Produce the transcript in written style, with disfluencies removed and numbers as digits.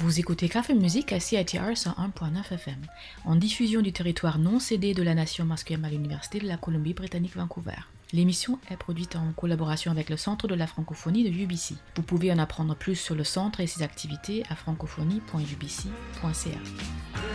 Vous écoutez Café Musique à CITR 101.9 FM, en diffusion du territoire non cédé de la nation Musqueam à l'Université de la Colombie-Britannique Vancouver. L'émission est produite en collaboration avec le Centre de la francophonie de UBC. Vous pouvez en apprendre plus sur le centre et ses activités à francophonie.ubc.ca.